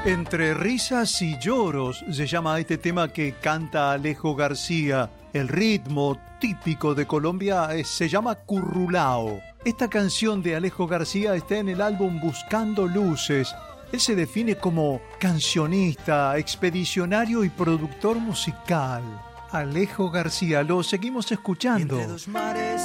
Entre risas y lloros se llama este tema que canta Alejo García. El ritmo típico de Colombia se llama currulao. Esta canción de Alejo García está en el álbum Buscando Luces. Él se define como cancionista, expedicionario y productor musical. Alejo García, lo seguimos escuchando. Entre dos mares